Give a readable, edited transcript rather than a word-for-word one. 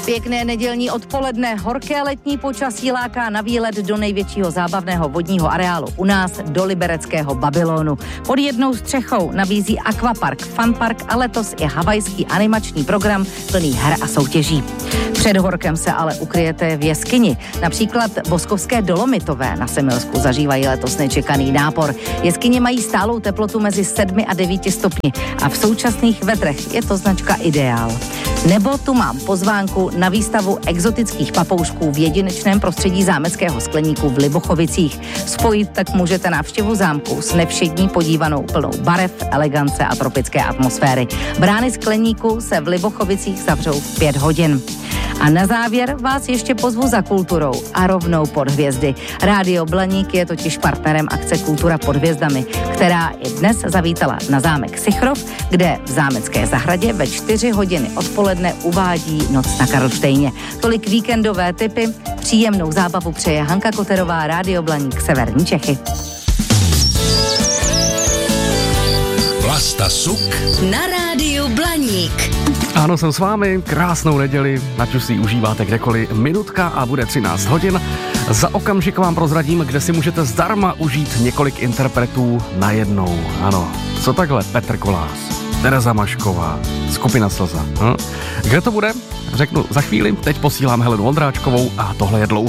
Pěkné nedělní odpoledne, horké letní počasí láká na výlet do největšího zábavného vodního areálu u nás, do libereckého Babylonu. Pod jednou střechou nabízí akvapark, funpark a letos i havajský animační program plný her a soutěží. Před horkem se ale ukryjete v jeskyni. Například Boskovské Dolomitové na Semilsku zažívají letos nečekaný nápor. Jeskyně mají stálou teplotu mezi 7 a 9 stupni a v současných vetrech je to značka Ideál. Nebo tu mám pozvánku na výstavu exotických papoušků v jedinečném prostředí zámeckého skleníku v Libochovicích. Spojit tak můžete návštěvu zámku s nevšední podívanou plnou barev, elegance a tropické atmosféry. Brány skleníku se v Libochovicích zavřou v 5 hodin. A na závěr vás ještě pozvu za kulturou a rovnou pod hvězdy. Rádio Blaník je totiž partnerem akce Kultura pod hvězdami, která i dnes zavítala na zámek Sichrov, kde v zámecké zahradě ve 4 hodiny odpoledne uvádí Noc na Karlštejně. Tolik víkendové tipy, příjemnou zábavu přeje Hanka Koterová, Rádio Blaník, Severní Čechy. Vlasta Suk na Rádiu Blaník. Ano, jsem s vámi, krásnou neděli, ať už si ji užíváte kdekoliv, minutka a bude 13 hodin. Za okamžik vám prozradím, kde si můžete zdarma užít několik interpretů najednou. Ano, co takhle? Petr Kolář, Tereza Mašková, skupina Slza. Kde to bude? Řeknu za chvíli, teď posílám Helenu Ondráčkovou a tohle je dlouho.